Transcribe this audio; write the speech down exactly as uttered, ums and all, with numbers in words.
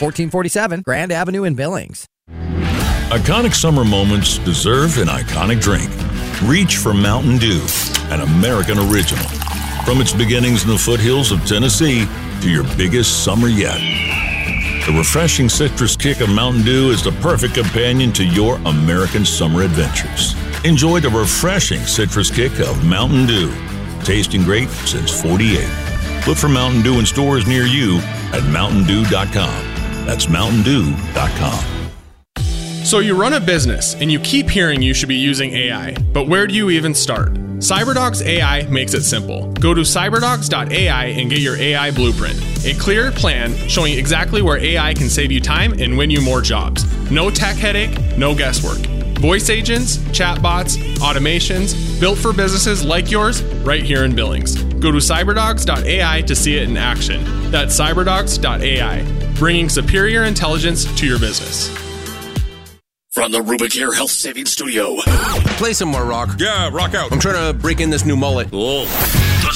fourteen forty-seven Grand Avenue in Billings. Iconic summer moments deserve an iconic drink. Reach for Mountain Dew, an American original. From its beginnings in the foothills of Tennessee to your biggest summer yet. The refreshing citrus kick of Mountain Dew is the perfect companion to your American summer adventures. Enjoy the refreshing citrus kick of Mountain Dew. Tasting great since forty-eight. Look for Mountain Dew in stores near you at mountain dew dot com. That's mountain dew dot com. So you run a business and you keep hearing you should be using A I, but where do you even start? CyberDogs A I makes it simple. Go to cyberdogs dot A I and get your A I blueprint. A clear plan showing exactly where A I can save you time and win you more jobs. No tech headache, no guesswork. Voice agents, chatbots, automations, built for businesses like yours right here in Billings. Go to cyberdogs dot A I to see it in action. That's cyberdogs dot A I, bringing superior intelligence to your business. From the Rubicare Health Savings Studio. Play some more rock. Yeah, rock out. I'm trying to break in this new mullet. Oh.